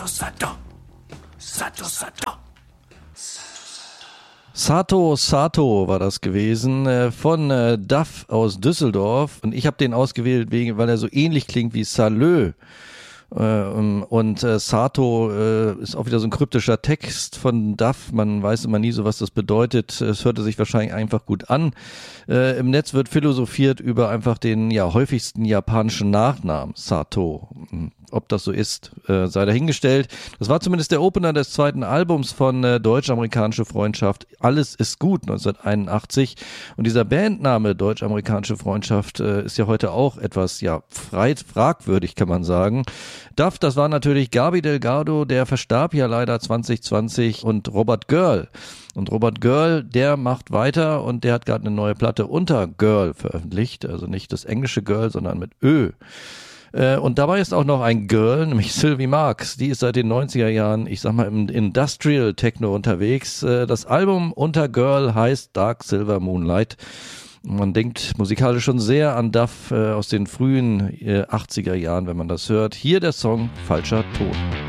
Sato Sato war das gewesen, von Duff aus Düsseldorf. Und ich habe den ausgewählt, weil er so ähnlich klingt wie Salö. Und Sato ist auch wieder so ein kryptischer Text von Duff. Man weiß immer nie so, was das bedeutet. Es hörte sich wahrscheinlich einfach gut an. Im Netz wird philosophiert über einfach den häufigsten japanischen Nachnamen, Sato. Ob das so ist, sei dahingestellt. Das war zumindest der Opener des zweiten Albums von Deutsch-Amerikanische Freundschaft. Alles ist gut, 1981. Und dieser Bandname Deutsch-Amerikanische Freundschaft ist ja heute auch etwas fragwürdig, kann man sagen. Duff, das war natürlich Gaby Delgado, der verstarb ja leider 2020, und Robert Girl. Und Robert Girl, der macht weiter und der hat gerade eine neue Platte unter Girl veröffentlicht. Also nicht das englische Girl, sondern mit Ö. Und dabei ist auch noch ein Girl, nämlich Sylvie Marks. Die ist seit den 90er Jahren, ich sag mal, im Industrial Techno unterwegs. Das Album unter Girl heißt Dark Silver Moonlight. Man denkt musikalisch schon sehr an Duff aus den frühen 80er Jahren, wenn man das hört. Hier der Song Falscher Ton.